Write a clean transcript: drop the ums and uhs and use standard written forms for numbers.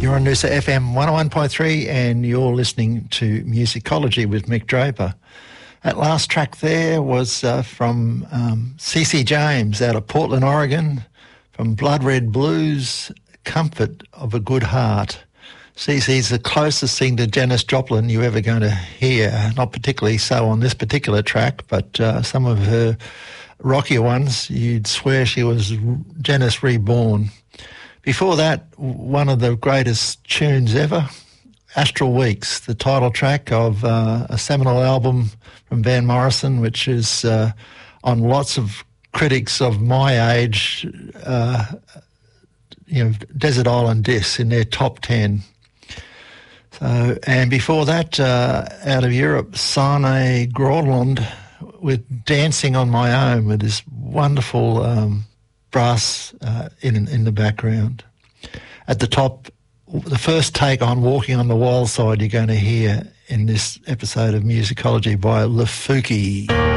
You're on Noosa FM 101.3 and you're listening to Musicology with Mick Draper. That last track there was from CeCe James out of Portland, Oregon, from Blood Red Blues, Comfort of a Good Heart. CeCe's the closest thing to Janis Joplin you're ever going to hear, not particularly so on this particular track, but some of her rockier ones, you'd swear she was Janis reborn. Before that, one of the greatest tunes ever, Astral Weeks, the title track of a seminal album from Van Morrison, which is on lots of critics of my age, Desert Island Discs in their top 10. So, and before that, out of Europe, Sane Groenland with Dancing on My Own, with this wonderful brass in the background. At the top, the first take on Walking on the Wild Side you're going to hear in this episode of Musicology by Lafuki.